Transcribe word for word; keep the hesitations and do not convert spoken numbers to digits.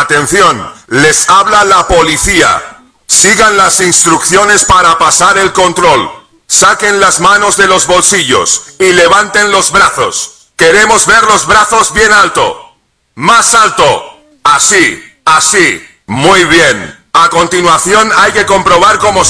Atención, les habla la policía. Sigan las instrucciones para pasar el control. Saquen las manos de los bolsillos y levanten los brazos. Queremos ver los brazos bien alto. Más alto. Así, así. Muy bien. A continuación hay que comprobar cómo se